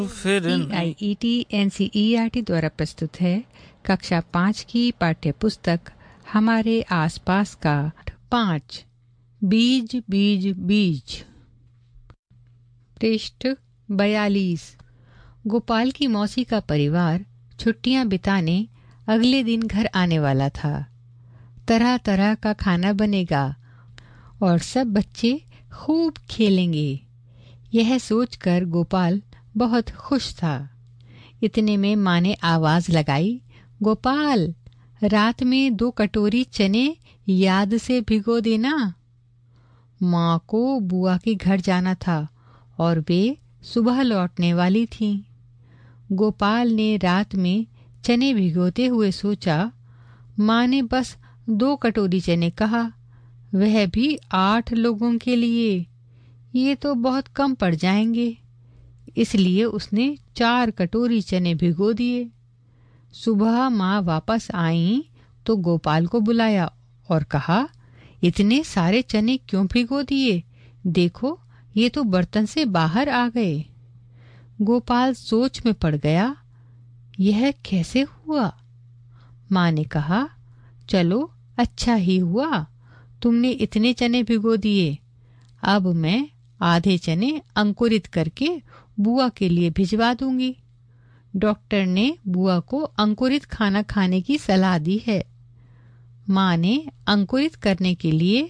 फिर IIT NCERT द्वारा प्रस्तुत है कक्षा 5 की पाठ्य पुस्तक हमारे आसपास का 5 बीज बीज बीज। पृष्ठ 42। गोपाल की मौसी का परिवार छुट्टियां बिताने अगले दिन घर आने वाला था। तरह तरह का खाना बनेगा और सब बच्चे खूब खेलेंगे। यह सोचकर गोपाल बहुत खुश था। इतने में माँ ने आवाज लगाई, गोपाल, रात में 2 कटोरी चने याद से भिगो देना। माँ को बुआ के घर जाना था और वे सुबह लौटने वाली थीं। गोपाल ने रात में चने भिगोते हुए सोचा, माँ ने बस 2 कटोरी चने कहा, वह भी 8 लोगों के लिए, ये तो बहुत कम पड़ जाएंगे। इसलिए उसने 4 कटोरी चने भिगो दिए। सुबह माँ वापस आई तो गोपाल को बुलाया और कहा, इतने सारे चने क्यों भिगो दिए? देखो, ये तो बर्तन से बाहर आ गए। गोपाल सोच में पड़ गया, यह कैसे हुआ? माँ ने कहा, चलो अच्छा ही हुआ तुमने इतने चने भिगो दिए। अब मैं आधे चने अंकुरित करके बुआ के लिए भिजवा दूंगी। डॉक्टर ने बुआ को अंकुरित खाना खाने की सलाह दी है। माँ ने अंकुरित करने के लिए